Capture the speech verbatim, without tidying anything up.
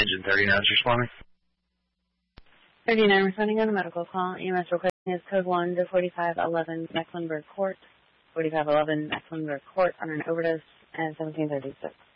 Agent thirty-nine is responding. thirty-nine responding on a medical call. E M S requesting is code one to forty-five eleven Mecklenburg Court. forty-five eleven Mecklenburg Court on an overdose at seventeen thirty-six.